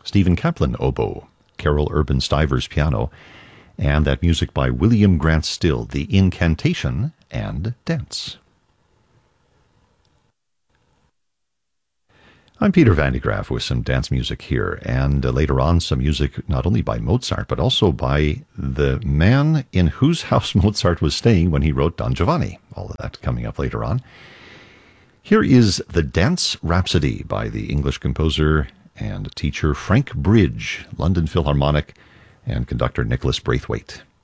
Stephen Kaplan oboe, Carol Urban Stivers piano, and that music by William Grant Still, The Incantation and Dance. I'm Peter Van de Graaff with some dance music here, and later on some music not only by Mozart, but also by the man in whose house Mozart was staying when he wrote Don Giovanni. All of that coming up later on. Here is The Dance Rhapsody by the English composer and teacher Frank Bridge, London Philharmonic, and conductor Nicholas Braithwaite.